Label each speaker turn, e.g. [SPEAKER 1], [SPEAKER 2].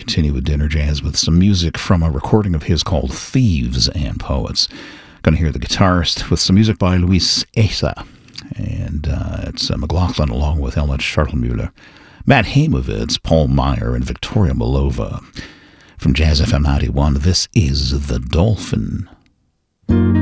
[SPEAKER 1] continue with Dinner Jazz with some music from a recording of his called Thieves and Poets. Going to hear the guitarist with some music by Luis Esa. And it's McLaughlin along with Helmut Schartlemüller, Matt Heimovitz, Paul Meyer, and Victoria Milova. From Jazz FM 91, this is The Dolphin.